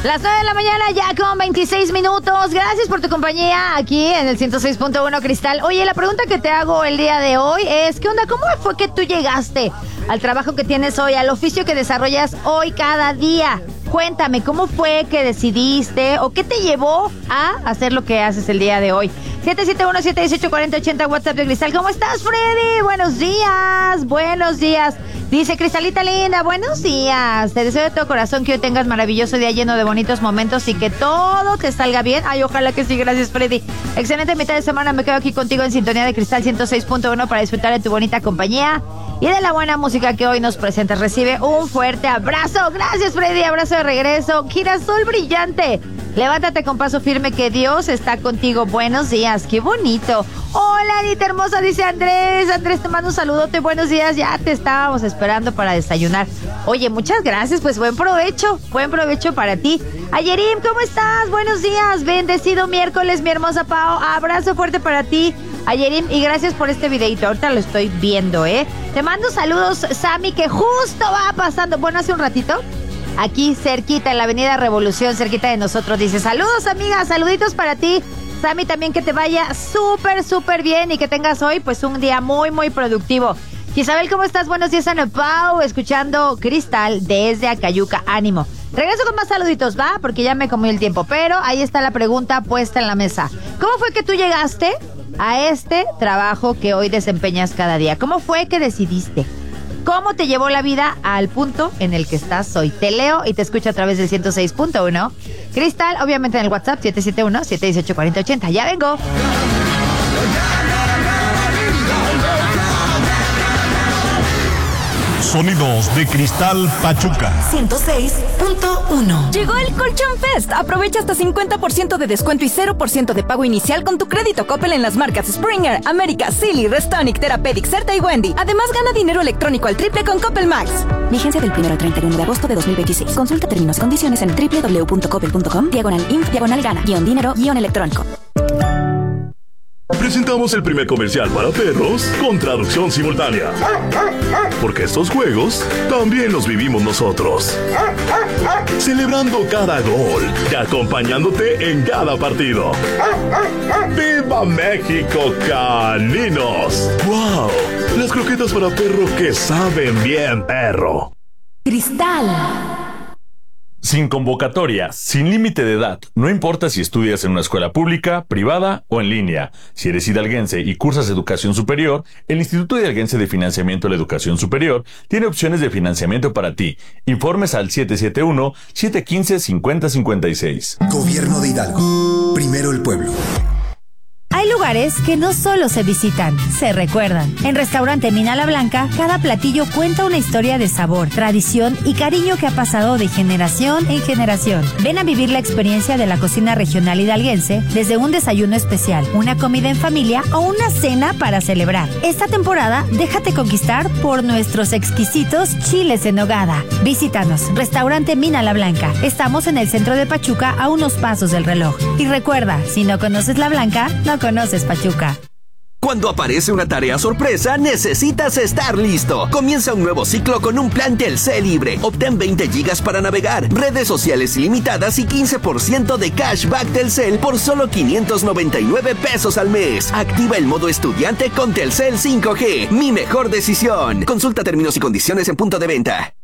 Las 9 de la mañana ya con 26 minutos. Gracias por tu compañía aquí en el 106.1 Cristal. Oye, la pregunta que te hago el día de hoy es, ¿qué onda? ¿Cómo fue que tú llegaste al trabajo que tienes hoy, al oficio que desarrollas hoy cada día? Cuéntame, ¿cómo fue que decidiste o qué te llevó a hacer lo que haces el día de hoy? 771-718-4080 WhatsApp de Cristal. ¿Cómo estás, Freddy? Buenos días, buenos días. Dice Cristalita linda, buenos días. Te deseo de todo corazón que hoy tengas maravilloso día lleno de bonitos momentos y que todo te salga bien. Ay, ojalá que sí, gracias, Freddy. Excelente mitad de semana, me quedo aquí contigo en sintonía de Cristal 106.1 para disfrutar de tu bonita compañía y de la buena música que hoy nos presentas. Recibe un fuerte abrazo. Gracias, Freddy, abrazo de regreso. Girasol brillante. Levántate con paso firme que Dios está contigo. Buenos días, qué bonito. Hola, Anita hermosa, dice Andrés. Andrés, te mando un saludote, buenos días. Ya te estábamos esperando para desayunar. Oye, muchas gracias, pues buen provecho para ti. Ayerim, ¿cómo estás? Buenos días, bendecido miércoles, mi hermosa Pao. Abrazo fuerte para ti, Ayerim, y gracias por este videito. Ahorita lo estoy viendo, Te mando saludos, Sammy, que justo va pasando. Bueno, hace un ratito. Aquí cerquita, en la avenida Revolución, cerquita de nosotros. Dice, saludos, amiga, saluditos para ti. Sammy, también que te vaya súper bien y que tengas hoy, pues, un día muy productivo. Isabel, ¿cómo estás? Buenos días, Ana Pau, escuchando Cristal desde Acayuca. Ánimo. Regreso con más saluditos, ¿va? Porque ya me comí el tiempo. Pero ahí está la pregunta puesta en la mesa. ¿Cómo fue que tú llegaste a este trabajo que hoy desempeñas cada día? ¿Cómo fue que decidiste? ¿Cómo te llevó la vida al punto en el que estás hoy? Te leo y te escucho a través del 106.1. Cristal, obviamente en el WhatsApp, 771-718-4080. ¡Ya vengo! Sonidos de Cristal Pachuca 106.1. Llegó el Colchón Fest. Aprovecha hasta 50% de descuento y 0% de pago inicial con tu crédito Coppel en las marcas Springer, América, Silly, Restonic, Therapeutic, Certa y Wendy. Además, gana dinero electrónico al triple con Coppel Max. Vigencia del 1 al 31 de agosto de 2026. Consulta términos y condiciones en www.coppel.com/inf/gana-dinero-electrónico. Presentamos el primer comercial para perros con traducción simultánea. Porque estos juegos también los vivimos nosotros. Celebrando cada gol y acompañándote en cada partido. ¡Viva México, caninos! ¡Wow! Las croquetas para perro que saben bien, perro. Cristal. Sin convocatoria, sin límite de edad, no importa si estudias en una escuela pública, privada o en línea. Si eres hidalguense y cursas educación superior, el Instituto Hidalguense de Financiamiento a la Educación Superior tiene opciones de financiamiento para ti. Informes al 771-715-5056. Gobierno de Hidalgo. Primero el pueblo. Hay lugares que no solo se visitan, se recuerdan. En Restaurante Mina La Blanca, cada platillo cuenta una historia de sabor, tradición y cariño que ha pasado de generación en generación. Ven a vivir la experiencia de la cocina regional hidalguense, desde un desayuno especial, una comida en familia o una cena para celebrar. Esta temporada, déjate conquistar por nuestros exquisitos chiles en nogada. Visítanos, Restaurante Mina La Blanca. Estamos en el centro de Pachuca, a unos pasos del reloj. Y recuerda, si no conoces La Blanca, no conoces Pachuca. Cuando aparece una tarea sorpresa, necesitas estar listo. Comienza un nuevo ciclo con un plan Telcel libre. Obtén 20 gigas para navegar, redes sociales ilimitadas y 15% de cashback Telcel por solo 599 pesos al mes. Activa el modo estudiante con Telcel 5G. Mi mejor decisión. Consulta términos y condiciones en punto de venta.